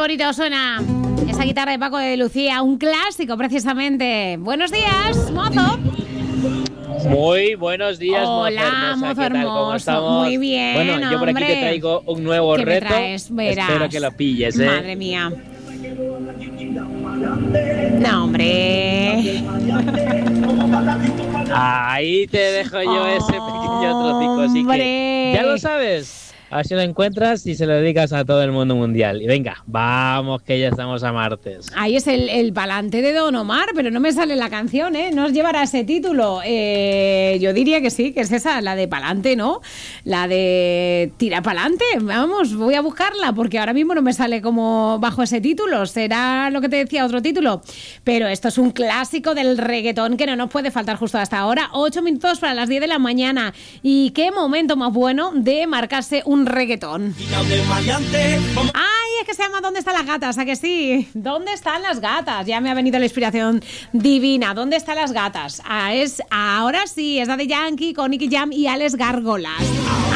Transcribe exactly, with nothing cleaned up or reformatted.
bonito suena esa guitarra de Paco de Lucía, un clásico precisamente. Buenos días, mozo. Muy buenos días, hola, mozo hermosa. mozo ¿Qué tal? ¿Cómo hermoso. estamos? Muy bien, bueno, yo por aquí hombre. te traigo un nuevo ¿Qué me reto. traes? Verás. Espero que lo pilles, ¿eh? Madre mía. No, hombre. Ahí te dejo yo ese pequeño trocico, así que ya lo sabes. A ver si lo encuentras y se lo dedicas a todo el mundo mundial. Y venga, vamos que ya estamos a martes. Ahí es el, el Palante de Don Omar, pero no me sale la canción, ¿eh? ¿No os llevará ese título? Eh, yo diría que sí, que es esa, la de Palante, ¿no? La de Tira Palante. Vamos, voy a buscarla porque ahora mismo no me sale como bajo ese título. Será lo que te decía, otro título. Pero esto es un clásico del reggaetón que no nos puede faltar justo hasta ahora. Ocho minutos para las diez de la mañana. Y qué momento más bueno de marcarse un reggaetón. Ay, es que se llama ¿Dónde están las gatas? ¿A que sí? ¿Dónde están las gatas? Ya me ha venido la inspiración divina. ¿Dónde están las gatas? Ah, es, ahora sí, es Daddy Yankee con Nicky Jam y Alex Gárgolas.